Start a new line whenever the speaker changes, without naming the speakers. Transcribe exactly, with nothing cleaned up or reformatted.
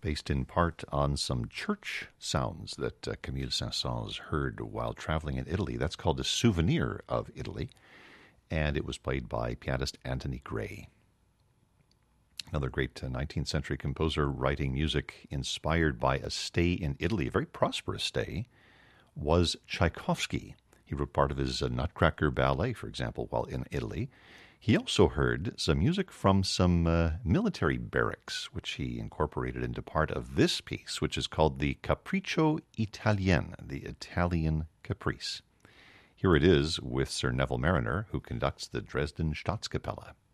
based in part on some church sounds that uh, Camille Saint-Saëns heard while traveling in Italy. That's called A Souvenir of Italy, and it was played by pianist Anthony Gray. Another great uh, nineteenth century composer writing music inspired by a stay in Italy, a very prosperous stay, was Tchaikovsky. He wrote part of his uh, Nutcracker ballet, for example, while in Italy. He also heard some music from some uh, military barracks, which he incorporated into part of this piece, which is called the Capriccio Italien, the Italian Caprice. Here it is with Sir Neville Marriner, who conducts the Dresden Staatskapelle.